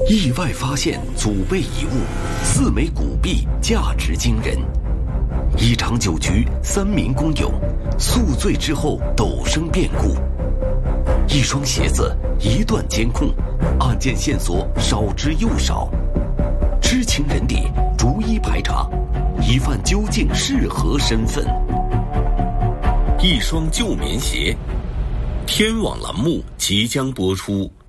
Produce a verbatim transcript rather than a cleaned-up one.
意外发现祖辈遗物，四枚古币价值惊人。一场酒局，三名工友宿醉之后陡生变故。一双鞋子，一段监控，案件线索少之又少。知情人底逐一排查，疑犯究竟是何身份？一双旧棉鞋，天网栏目即将播出。